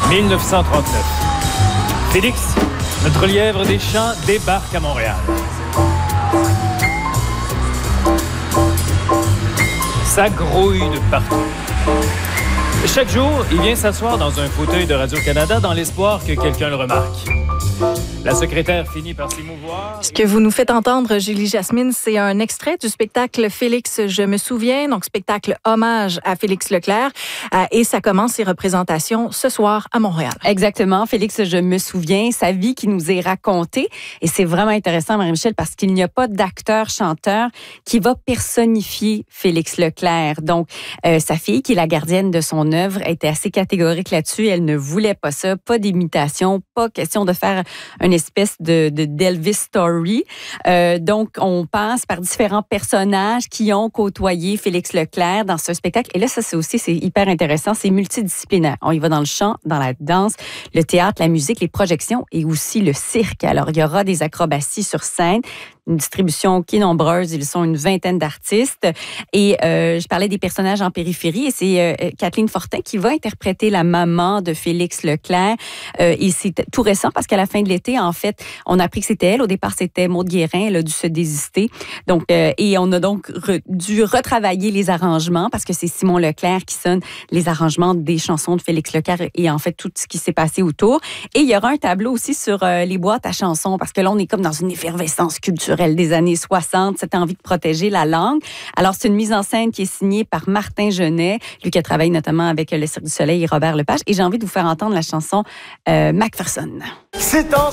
1939. Félix, notre lièvre des champs, débarque à Montréal. Ça grouille de partout. Chaque jour, il vient s'asseoir dans un fauteuil de Radio-Canada dans l'espoir que quelqu'un le remarque. La secrétaire finit par s'émouvoir. Ce que vous nous faites entendre, Julie Jasmine, c'est un extrait du spectacle Félix, je me souviens, donc spectacle hommage à Félix Leclerc. Et ça commence ses représentations ce soir à Montréal. Exactement. Félix, je me souviens, sa vie qui nous est racontée. Et c'est vraiment intéressant, Marie-Michel, parce qu'il n'y a pas d'acteur-chanteur qui va personnifier Félix Leclerc. Donc, sa fille, qui est la gardienne de son œuvre, était assez catégorique là-dessus. Elle ne voulait pas ça, pas d'imitation, pas question de faire une espèce d'Elvis story. Donc, on passe par différents personnages qui ont côtoyé Félix Leclerc dans ce spectacle. Et là, ça, c'est hyper intéressant. C'est multidisciplinaire. On y va dans le chant, dans la danse, le théâtre, la musique, les projections et aussi le cirque. Alors, il y aura des acrobaties sur scène, une distribution qui est nombreuse. Ils sont une vingtaine d'artistes. Et je parlais des personnages en périphérie. Et c'est Kathleen Fortin qui va interpréter la maman de Félix Leclerc. Et c'est tout récent parce qu'à la fin de l'été, en fait, on a appris que c'était elle. Au départ, c'était Maude Guérin. Elle a dû se désister. Donc, et on a donc dû retravailler les arrangements parce que c'est Simon Leclerc qui sonne les arrangements des chansons de Félix Leclerc et en fait, tout ce qui s'est passé autour. Et il y aura un tableau aussi sur les boîtes à chansons parce que là, on est comme dans une effervescence culturelle des années 60, cette envie de protéger la langue. Alors, c'est une mise en scène qui est signée par Martin Genet, lui qui a travaillé notamment avec le Cirque du Soleil et Robert Lepage. Et j'ai envie de vous faire entendre la chanson Macpherson. C'est